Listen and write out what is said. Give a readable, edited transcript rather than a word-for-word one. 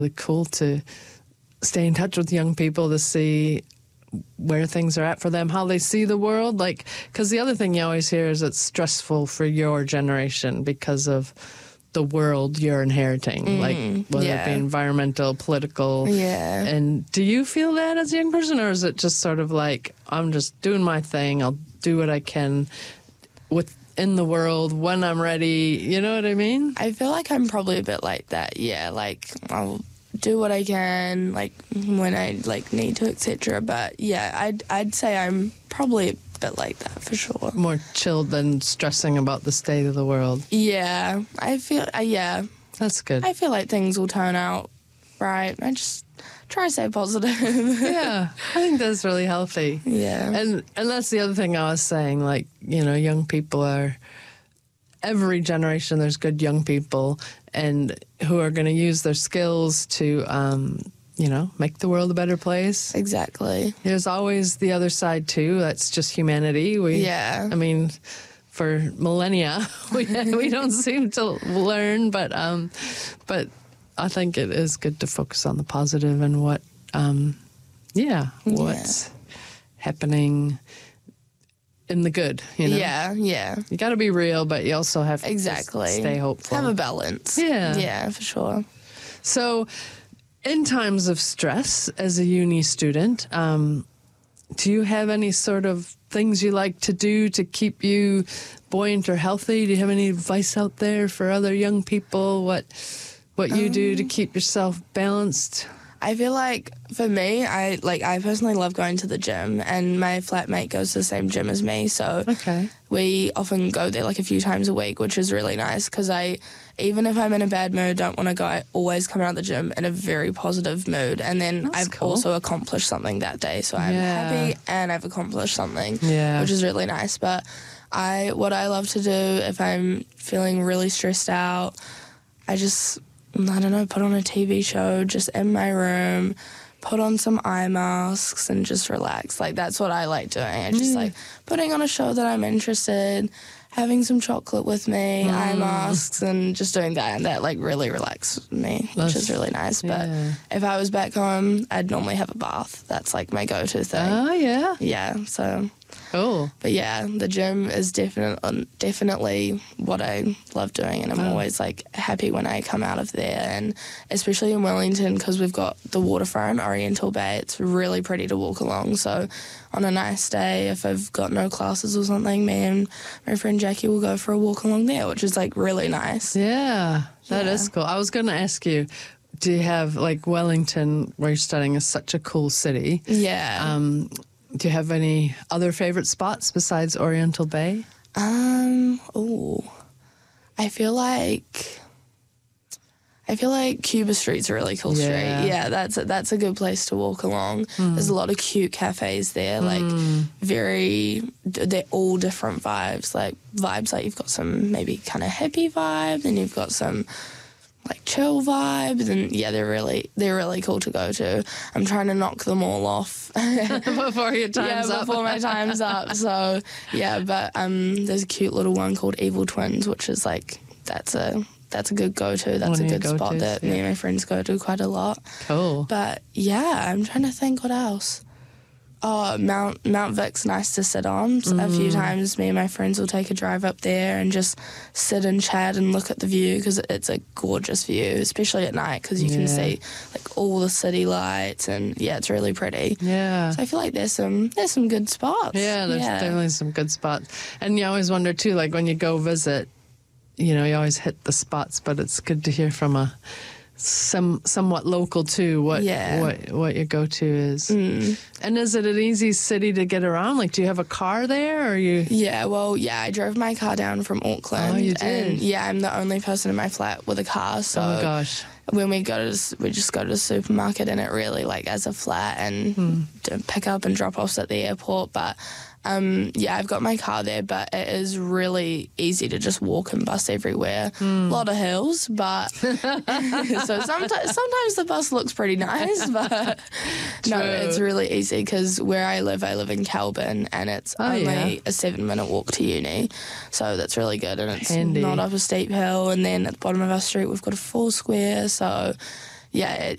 Really cool to stay in touch with young people to see where things are at for them, how they see the world. Like, because the other thing you always hear is it's stressful for your generation because of the world you're inheriting, like whether it be environmental, political. Yeah. And do you feel that as a young person, or is it just sort of like, I'm just doing my thing, I'll do what I can within the world when I'm ready, you know what I mean? I feel like I'm probably a bit like that, yeah, like I'll do what I can, like when I like need to, etc. But yeah, I'd say I'm probably a bit like that for sure. More chilled than stressing about the state of the world. Yeah, I feel That's good. I feel like things will turn out right. I just try to stay positive. Yeah, I think that's really healthy. Yeah, and that's the other thing I was saying. Like, you know, young people are. Every generation, there's good young people and who are going to use their skills to, you know, make the world a better place. Exactly. There's always the other side too. That's just humanity. I mean, for millennia, we don't seem to learn, but I think it is good to focus on the positive and what's happening in the good, you know? Yeah. You got to be real, but you also have to stay hopeful. Have a balance. Yeah, for sure. So, in times of stress as a uni student, do you have any sort of things you like to do to keep you buoyant or healthy? Do you have any advice out there for other young people? What you do to keep yourself balanced? I feel like for me, I personally love going to the gym, and my flatmate goes to the same gym as me, so we often go there like a few times a week, which is really nice because even if I'm in a bad mood, don't want to go, I always come out of the gym in a very positive mood, and then I've also accomplished something that day, so I'm happy and I've accomplished something, which is really nice. But what I love to do if I'm feeling really stressed out, I don't know, put on a TV show just in my room, put on some eye masks and just relax. Like, that's what I like doing. I just like putting on a show that I'm interested, having some chocolate with me, eye masks, and just doing that. And that, like, really relaxes me, which is really nice. But if I was back home, I'd normally have a bath. That's, like, my go-to thing. Oh, yeah? Yeah, so... Cool. But yeah, the gym is definitely what I love doing, and I'm always like happy when I come out of there, and especially in Wellington because we've got the waterfront, Oriental Bay. It's really pretty to walk along, so on a nice day, if I've got no classes or something, me and my friend Jackie will go for a walk along there, which is like really nice. Yeah, that is cool. I was going to ask you, do you have, like, Wellington, where you're studying, is such a cool city. Yeah. Do you have any other favorite spots besides Oriental Bay? I feel like Cuba Street's a really cool street. Yeah, that's a good place to walk along. There's a lot of cute cafes there, like they're all different vibes. Like you've got some maybe kind of hippie vibe, then you've got some like chill vibes, and yeah, they're really cool to go to. I'm trying to knock them all off before your time's up. Before my time's up. So yeah, but there's a cute little one called Evil Twins, which is like that's a good go-to. That's a good spot that me and my friends go to quite a lot. Cool. But yeah, I'm trying to think what else. Oh, Mount Vic's nice to sit on. A few times me and my friends will take a drive up there and just sit and chat and look at the view because it's a gorgeous view, especially at night because you can see like all the city lights, and yeah, it's really pretty. Yeah. So I feel like there's some good spots. Yeah, there's definitely some good spots. And you always wonder too, like when you go visit, you know, you always hit the spots, but it's good to hear from a somewhat local too what your go-to is. And is it an easy city to get around? Like, do you have a car there, or you? I drove my car down from Auckland. Oh, you did? And yeah, I'm the only person in my flat with a car, so oh gosh, when we just go to the supermarket in it really, like as a flat, and pick up and drop offs at the airport. But I've got my car there, but it is really easy to just walk and bus everywhere. A lot of hills, but so sometimes the bus looks pretty nice, but no, it's really easy because where I live in Kelburn, and it's only a 7-minute walk to uni, so that's really good, and it's handy. Not up a steep hill. And then at the bottom of our street we've got a Foursquare, so yeah,